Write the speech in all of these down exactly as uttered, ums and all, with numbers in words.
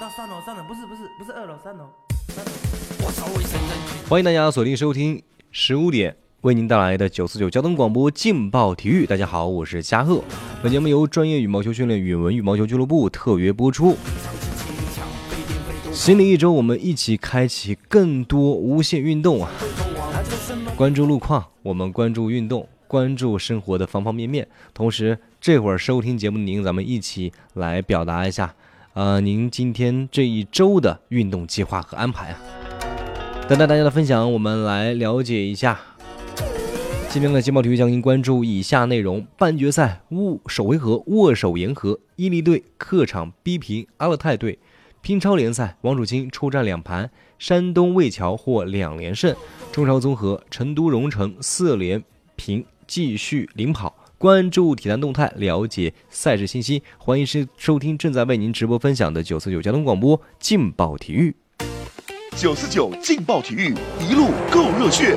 三楼三楼，不是不是不是二楼三楼三楼。 欢迎大家锁定收听十五点为您带来的九四九交通广播劲爆体育。大家好，我是嘉贺。本节目由专业羽毛球训练允文羽毛球俱乐部特约播出。新的一周，我们一起开启更多无限运动啊！关注路况，我们关注运动，关注生活的方方面面。同时，这会儿收听节目的您，咱们一起来表达一下，呃，您今天这一周的运动计划和安排啊。等待大家的分享，我们来了解一下。今天的劲爆体育将您关注以下内容：半决赛握首回合握手言和，伊利队客场逼平阿勒泰队；乒超联赛王楚钦出战两盘，山东魏桥获两连胜；中超综合成都蓉城四连平继续领跑。关注体坛动态，了解赛事信息，欢迎收听正在为您直播分享的九四九交通广播劲爆体育。 九四九劲爆体育，一路够热血。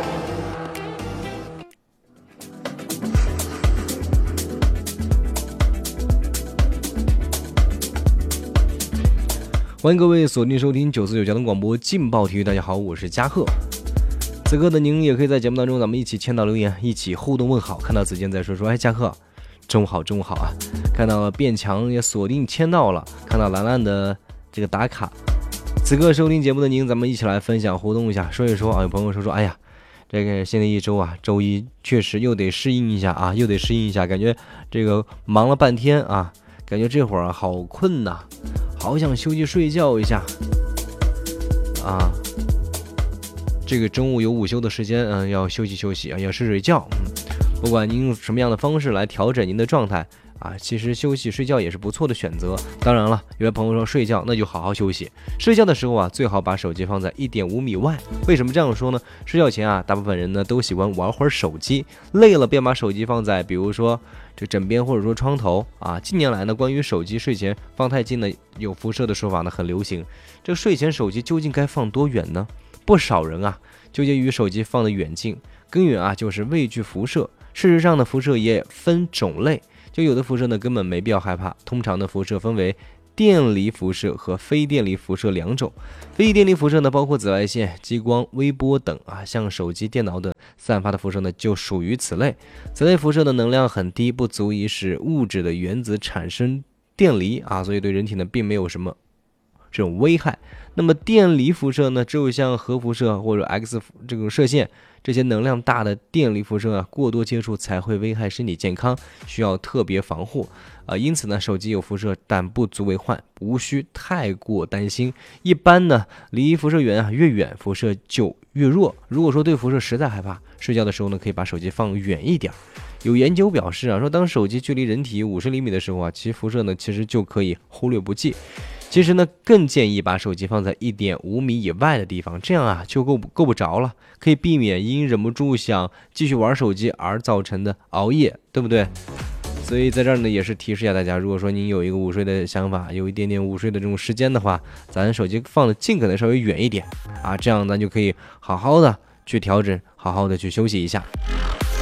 欢迎各位锁定收听九四九交通广播劲爆体育。大家好，我是嘉贺。此刻的您也可以在节目当中，咱们一起签到留言，一起互动问好。看到子健在说说，哎，嘉贺，中午好，中午好啊！看到了变强也锁定签到了，看到兰兰的这个打卡。此刻收听节目的您，咱们一起来分享互动一下，说一说啊。有朋友说说，哎呀，这个新的一周啊，周一确实又得适应一下啊，又得适应一下，感觉这个忙了半天啊，感觉这会儿好困呐，好想休息睡觉一下啊。这个中午有午休的时间，嗯，要休息休息啊，要睡睡觉。嗯，不管您用什么样的方式来调整您的状态啊，其实休息睡觉也是不错的选择。当然了，有些朋友说睡觉那就好好休息，睡觉的时候啊，最好把手机放在一点五米外。为什么这样说呢？睡觉前啊，大部分人呢都喜欢玩会儿手机，累了便把手机放在比如说这枕边或者说窗头啊。近年来呢，关于手机睡前放太近呢有辐射的说法呢很流行。这个睡前手机究竟该放多远呢？不少人啊纠结于手机放的远近，根源啊就是畏惧辐射。事实上呢，辐射也分种类，就有的辐射呢根本没必要害怕。通常的辐射分为电离辐射和非电离辐射两种。非电离辐射呢包括紫外线、激光、微波等啊，像手机、电脑等散发的辐射呢就属于此类。此类辐射的能量很低，不足以使物质的原子产生电离啊，所以对人体呢并没有什么这种危害。那么电离辐射呢，只有像核辐射或者 X 这个射线这些能量大的电离辐射啊，过多接触才会危害身体健康，需要特别防护啊。因此呢，手机有辐射但不足为患，无需太过担心。一般呢，离辐射源啊越远，辐射就越弱。如果说对辐射实在害怕，睡觉的时候呢，可以把手机放远一点。有研究表示啊，说当手机距离人体五十厘米的时候啊，其辐射呢其实就可以忽略不计。其实呢，更建议把手机放在一点五米以外的地方，这样啊就够够不着了，可以避免因忍不住想继续玩手机而造成的熬夜，对不对？所以在这儿呢，也是提示一下大家，如果说您有一个午睡的想法，有一点点午睡的这种时间的话，咱手机放的尽可能稍微远一点啊，这样咱就可以好好的去调整，好好的去休息一下。